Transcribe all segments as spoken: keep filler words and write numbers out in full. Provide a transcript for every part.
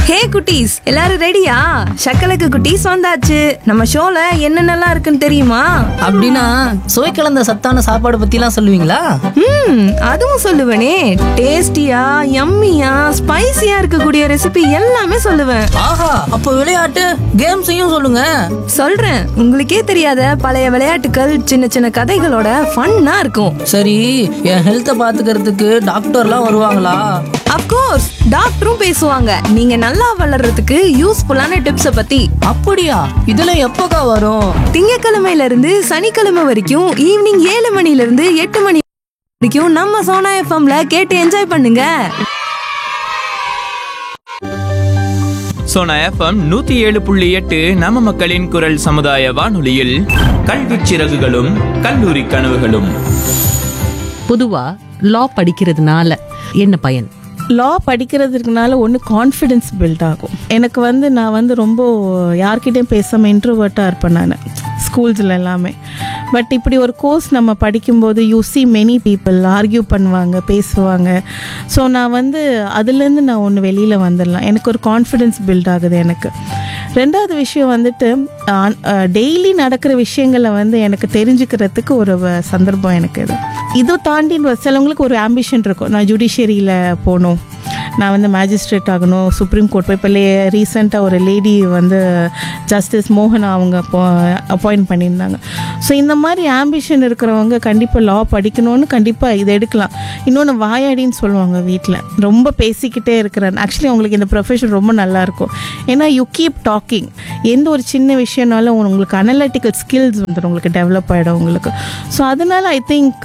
ஹே குட்டீஸ், எல்லாரும் ரெடியா? சக்கலக்கு குட்டீஸ் வந்தாச்சு. நம்ம ஷோல என்னென்னலாம் இருக்குன்னு தெரியுமா? அப்படின்னா சுவை கலந்த சத்தான சாப்பாடு பத்திலாம் சொல்லுவீங்களா? ம், அதுவும் சொல்லுவேனே. டேஸ்டியா, யம்மியா, ஸ்பைசியா இருக்கக்கூடிய ரெசிபி எல்லாமே சொல்லுவேன். ஆஹா, அப்போ விளையாட்டு கேம்ஸையும் சொல்லுங்க. சொல்றேன், உங்களுக்கே தெரியாத பழைய விளையாட்டுகள், சின்ன சின்ன கதைகளோட ஃபன்னா இருக்கும். சரி, என் ஹெல்த்தை பாத்துக்கிறதுக்கு டாக்டர்லாம் வருவாங்களா? அப்கோர்ஸ், டாக்டரும் பேசுவாங்க. நீங்க நல்லா வளர்றதுக்கு யூஸ்ஃபுல்லான டிப்ஸ பத்தி. அப்படியா? இதெல்லாம் எப்போக்கா வரும்? திங்கக்கிழமையில இருந்து சனிக்கிழமை வரைக்கும் ஈவினிங் ஏழு மணில இருந்து எட்டு மணி வரைக்கும் நம்ம சோனா எஃப்எம்ல கேட்டு என்ஜாய் பண்ணுங்க. சோனா எஃப்எம் நூத்தி ஏழு புள்ளி எட்டு நம்ம மக்களின் குரல் சமுதாய வானொலியில் கல்வி சிறகுகளும் கல்லூரி கனவுகளும். பொதுவா லா படிக்கிறதுனால என்ன பயன்? லா படிக்கிறதுக்குனால ஒன்று கான்ஃபிடென்ஸ் பில்ட் ஆகும். எனக்கு வந்து நான் வந்து ரொம்ப யார்கிட்டையும் பேசாமல் இன்ட்ரோவர்ட்டாக இருப்பேன் நான் ஸ்கூல்ஸில் எல்லாமே. பட் இப்படி ஒரு கோர்ஸ் நம்ம படிக்கும்போது you see many people argue பண்ணுவாங்க, பேசுவாங்க. ஸோ நான் வந்து அதுலேருந்து நான் ஒன்று வெளியில் வந்துடலாம். எனக்கு ஒரு கான்ஃபிடென்ஸ் பில்ட் ஆகுது எனக்கு. ரெண்டாவது விஷயம் வந்துட்டு டெய்லி நடக்கிற விஷயங்களை வந்து எனக்கு தெரிஞ்சுக்கிறதுக்கு ஒரு சந்தர்ப்பம் எனக்கு இது. இதை தாண்டி சிலவங்களுக்கு ஒரு ஆம்பிஷன் இருக்கும், நான் ஜுடிஷியரியில் போகணும், நான் வந்து மேஜிஸ்ட்ரேட் ஆகணும், சுப்ரீம் கோர்ட் போய். இப்போ லே ரீசெண்டாக ஒரு லேடி வந்து ஜஸ்டிஸ் மோகனா அவங்க அப்பாயிண்ட் பண்ணியிருந்தாங்க. ஸோ இந்த மாதிரி ஆம்பிஷன் இருக்கிறவங்க கண்டிப்பாக லா படிக்கணும்னு கண்டிப்பாக இதை எடுக்கலாம். இன்னொன்று வாயாடின்னு சொல்லுவாங்க வீட்டில், ரொம்ப பேசிக்கிட்டே இருக்கிறேன். ஆக்சுவலி உங்களுக்கு இந்த ப்ரொஃபஷன் ரொம்ப நல்லாயிருக்கும். ஏன்னா யூ கீப் டாக்கிங். எந்த ஒரு சின்ன விஷயம்னாலும் உங்களுக்கு அனலிட்டிக்கல் ஸ்கில்ஸ் வந்துடும், உங்களுக்கு டெவலப் ஆகிடும் உங்களுக்கு. ஸோ அதனால் I think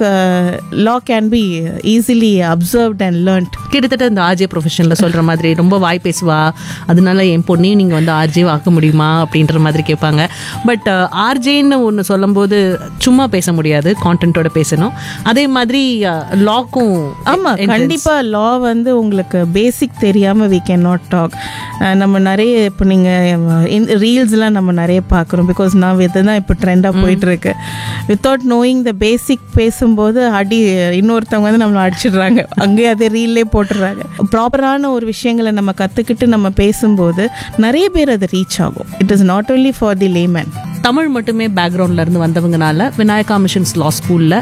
law can be easily observed and learnt. கிட்டத்தட்ட இந்த ஆர்ஜே ப்ரொஃபஷனில் சொல்கிற மாதிரி ரொம்ப வாய் பேசுவா, அதனால என் பொண்ணையும் நீங்கள் வந்து ஆர்ஜே ஆக்க முடியுமா அப்படின்ற மாதிரி கேட்பாங்க. பட் ஆர்ஜேன்னு ஒன்று சொல்லும்போது சும்மா பேச முடியாது, கான்டென்ட்டோட பேசணும். அதே மாதிரி லாக்கும் ஆமாம், கண்டிப்பாக லா வந்து உங்களுக்கு பேசிக் தெரியாமல் வி கேன் நாட் டாக். நம்ம நிறைய இப்போ நீங்கள் ரீல்ஸ்லாம் நம்ம நிறைய பார்க்குறோம். பிகாஸ் நான் இது தான் இப்போ ட்ரெண்டாக போயிட்டுருக்கு. வித்தவுட் நோயிங் த பேசிக் பேசும்போது அடி இன்னொருத்தவங்க வந்து நம்மளை அடிச்சிடுறாங்க, அங்கேயே அதே ரீல்லே போட்டுடுறாங்க. ப்ராப்பரான ஒரு விஷயங்களை நம்ம கற்றுக்கிட்டு நம்ம பேசும்போது நிறைய பேர் அது ரீச் ஆகும். It is not only for the layman. Tamil மட்டுமே பேக்ரவுண்ட்ல இருந்து வந்தவங்கனால விநாயகா மிஷன்ஸ் லா ஸ்கூல்ல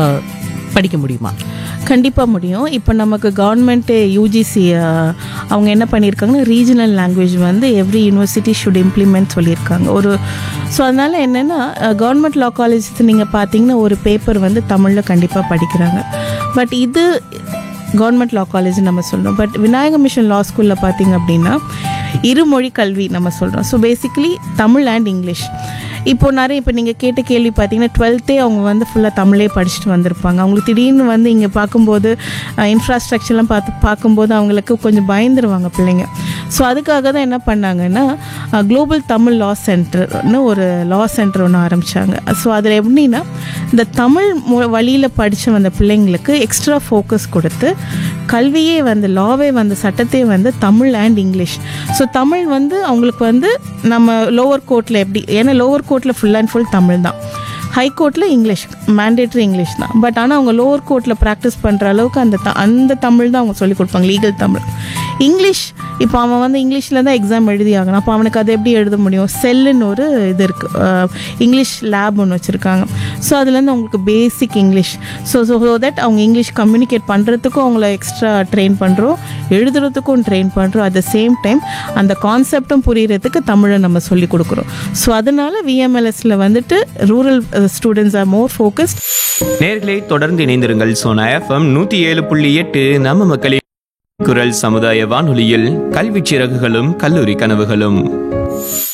படிக்க முடியுமா? கண்டிப்பாக முடியும். இப்போ நமக்கு கவர்மெண்ட்டு யூஜிசி அவங்க என்ன பண்ணியிருக்காங்கன்னா, ரீஜனல் லாங்குவேஜ் வந்து எவ்ரி யூனிவர்சிட்டி ஷுட் இம்ப்ளிமெண்ட் சொல்லியிருக்காங்க ஒரு. ஸோ அதனால் என்னென்னா, கவர்மெண்ட் லா காலேஜ் நீங்கள் பார்த்தீங்கன்னா ஒரு பேப்பர் வந்து தமிழில் கண்டிப்பாக படிக்கிறாங்க. பட் இது கவர்மெண்ட் லா காலேஜ் நம்ம சொல்கிறோம். பட் விநாயக மிஷன் லா ஸ்கூலில் பார்த்தீங்க அப்படின்னா இருமொழி கல்வி நம்ம சொல்கிறோம். So basically Tamil and English. இப்போது நிறைய இப்போ நீங்கள் கேட்ட கேள்வி பார்த்தீங்கன்னா டுவெல்த்தே அவங்க வந்து ஃபுல்லாக தமிழே படிச்சுட்டு வந்திருப்பாங்க. அவங்களுக்கு திடீர்னு வந்து இங்கே பார்க்கும்போது இன்ஃப்ராஸ்ட்ரக்சர்லாம் பார்த்து பார்க்கும்போது அவங்களுக்கு கொஞ்சம் பயந்துருவாங்க பிள்ளைங்க. ஸோ அதுக்காக தான் என்ன பண்ணாங்கன்னா, குளோபல் தமிழ் லா சென்டர்னு ஒரு லா சென்டர் ஒன்று ஆரம்பித்தாங்க. ஸோ அதில் எப்படின்னா, இந்த தமிழ் வழியில் படித்த வந்த பிள்ளைங்களுக்கு எக்ஸ்ட்ரா ஃபோக்கஸ் கொடுத்து கல்வியே வந்து லாவே வந்து சட்டத்தையே வந்து Tamil and English. So Tamil வந்து அவங்களுக்கு வந்து நம்ம லோவர் கோர்ட்டில் எப்படி, ஏன்னா லோவர் கோர்ட்டில் ஃபுல் அண்ட் ஃபுல் தமிழ் தான், ஹை கோர்ட்டில் இங்கிலீஷ் மேண்டேட்ரி இங்கிலீஷ் தான். பட் ஆனால் அவங்க லோவர் கோர்ட்டில் ப்ராக்டிஸ் பண்ணுற அளவுக்கு அந்த த அந்த தமிழ் தான் அவங்க சொல்லிக் கொடுப்பாங்க, லீகல் தமிழ். இங்கிலீஷ் இப்போ அவன் வந்து இங்கிலீஷில் தான் எக்ஸாம் எழுதி ஆகணும். அப்போ அவனுக்கு அதை எப்படி எழுத முடியும்? செல்லுன்னு ஒரு இது இருக்குது, இங்கிலீஷ் லேப் ஒன்று வச்சுருக்காங்க. ஸோ அதுலேருந்து அவங்களுக்கு பேசிக் English. So so so that அவங்க இங்கிலீஷ் கம்யூனிகேட் பண்ணுறதுக்கும் அவங்கள எக்ஸ்ட்ரா ட்ரெயின் பண்ணுறோம், எழுதுறதுக்கும் ட்ரெயின் பண்ணுறோம். அட் த சேம் டைம் அந்த கான்செப்டும் புரிகிறதுக்கு தமிழை நம்ம சொல்லிக் கொடுக்குறோம். ஸோ அதனால விஎம்எல்எஸ்ல வந்துட்டு rural students are more focused. நேர்களை தொடர்ந்து இணைந்திருங்கள். சோனா எஃப்எம் நூத்தி ஏழு புள்ளி எட்டு நம்ம மக்களின் குரல் சமுதாய வானொலியில் கல்வி சிறகுகளும் கல்லூரி கனவுகளும்.